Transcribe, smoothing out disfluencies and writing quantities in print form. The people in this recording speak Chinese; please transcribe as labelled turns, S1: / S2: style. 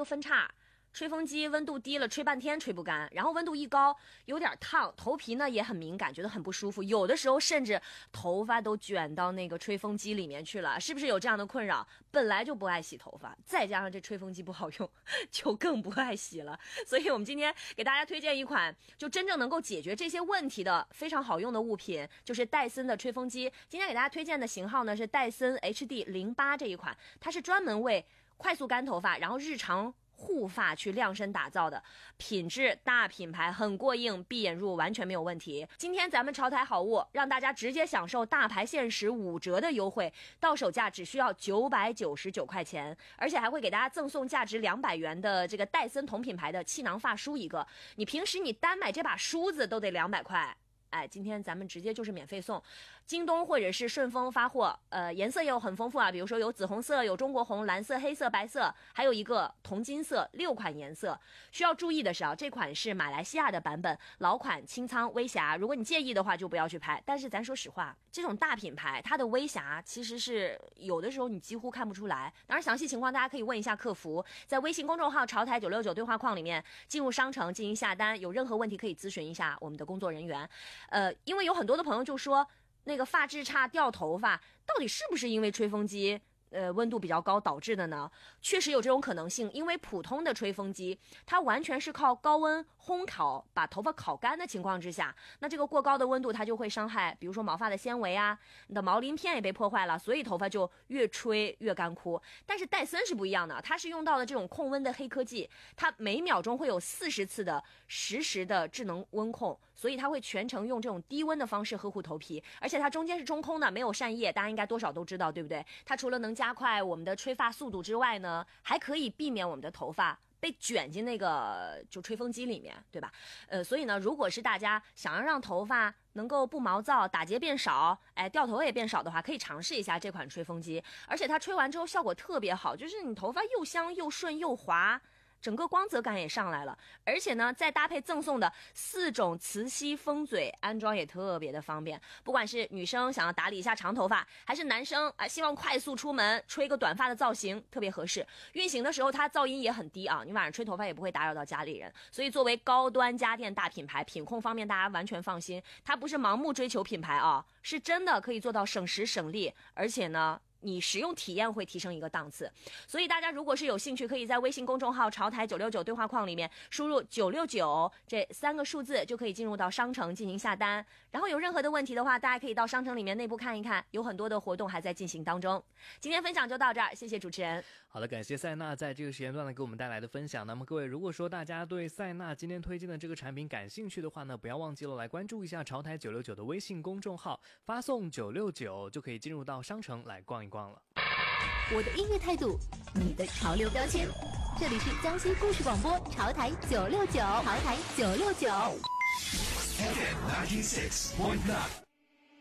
S1: 就分叉。吹风机温度低了吹半天吹不干，然后温度一高有点烫，头皮呢也很敏感，觉得很不舒服，有的时候甚至头发都卷到那个吹风机里面去了，是不是有这样的困扰？本来就不爱洗头发，再加上这吹风机不好用，就更不爱洗了。所以我们今天给大家推荐一款就真正能够解决这些问题的非常好用的物品，就是戴森的吹风机。今天给大家推荐的型号呢是戴森 HD08 这一款，它是专门为快速干头发然后日常护发去量身打造的，品质大品牌，很过硬，闭眼入完全没有问题。今天咱们潮台好物让大家直接享受大牌限时5折的优惠，到手价只需要999块钱，而且还会给大家赠送价值200元的这个戴森同品牌的气囊发梳一个，你平时你单买这把梳子都得200块。哎，今天咱们直接就是免费送，京东或者是顺丰发货，颜色也有很丰富啊，比如说有紫红色，有中国红、蓝色、黑色、白色，还有一个铜金色，6款颜色。需要注意的是啊，这款是马来西亚的版本，老款清仓微瑕，如果你介意的话就不要去拍。但是咱说实话，这种大品牌它的微瑕其实是有的时候你几乎看不出来。当然详细情况大家可以问一下客服，在微信公众号潮台969对话框里面进入商城进行下单，有任何问题可以咨询一下我们的工作人员。因为有很多的朋友就说那个发质差掉头发到底是不是因为吹风机温度比较高导致的呢？确实有这种可能性，因为普通的吹风机它完全是靠高温烘烤把头发烤干的情况之下，那这个过高的温度它就会伤害比如说毛发的纤维啊，你的毛鳞片也被破坏了，所以头发就越吹越干枯。但是戴森是不一样的，它是用到了这种控温的黑科技，它每秒钟会有40次的实时的智能温控，所以它会全程用这种低温的方式呵护头皮，而且它中间是中空的，没有扇叶，大家应该多少都知道对不对？它除了能加快我们的吹发速度之外呢，还可以避免我们的头发被卷进那个就吹风机里面，对吧？所以呢，如果是大家想要让头发能够不毛躁，打结变少，掉头也变少的话，可以尝试一下这款吹风机，而且它吹完之后效果特别好，就是你头发又香又顺又滑，整个光泽感也上来了，而且呢再搭配赠送的4种磁吸风嘴，安装也特别的方便。不管是女生想要打理一下长头发，还是男生希望快速出门吹个短发的造型特别合适。运行的时候它噪音也很低啊，你晚上吹头发也不会打扰到家里人，所以作为高端家电大品牌，品控方面大家完全放心，它不是盲目追求品牌啊，是真的可以做到省时省力，而且呢你使用体验会提升一个档次。所以大家如果是有兴趣，可以在微信公众号潮台969对话框里面输入969这3个数字，就可以进入到商城进行下单。然后有任何的问题的话，大家可以到商城里面内部看一看，有很多的活动还在进行当中。今天分享就到这儿，谢谢主持人。
S2: 好的，感谢塞纳在这个时间段呢给我们带来的分享。那么各位，如果说大家对塞纳今天推荐的这个产品感兴趣的话呢，不要忘记了来关注一下潮台969的微信公众号，发送969就可以进入到商城来逛一逛了。
S3: 我的音乐态度，你的潮流标签。这里是江西故事广播潮台969，潮台969。
S4: FM 96.9